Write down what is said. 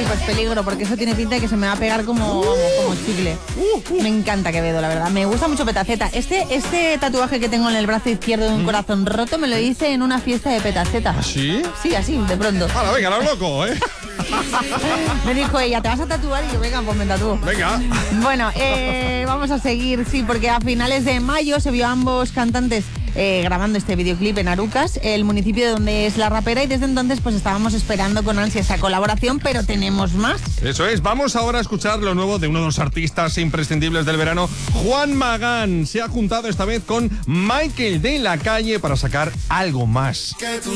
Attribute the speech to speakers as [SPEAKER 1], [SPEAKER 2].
[SPEAKER 1] pues peligro, porque eso tiene pinta de que se me va a pegar como chicle. Me encanta Quevedo, la verdad. Me gusta mucho Petaceta. Este tatuaje que tengo en el brazo izquierdo de un corazón roto me lo hice en una fiesta de Petaceta.
[SPEAKER 2] ¿Sí?
[SPEAKER 1] Sí, así, de pronto.
[SPEAKER 2] Ahora, venga, lo loco, ¿eh?
[SPEAKER 1] Me dijo ella, ¿te vas a tatuar? Y yo, venga, pues me tatúo.
[SPEAKER 2] Venga.
[SPEAKER 1] Bueno, vamos a seguir, sí, porque a finales de mayo se vio a ambos cantantes grabando este videoclip en Arucas, el municipio de donde es la rapera, y desde entonces pues estábamos esperando con ansia esa colaboración, pero tenemos más.
[SPEAKER 2] Eso es, vamos ahora a escuchar lo nuevo de uno de los artistas imprescindibles del verano, Juan Magán. Se ha juntado esta vez con Michael de la Calle para sacar algo más.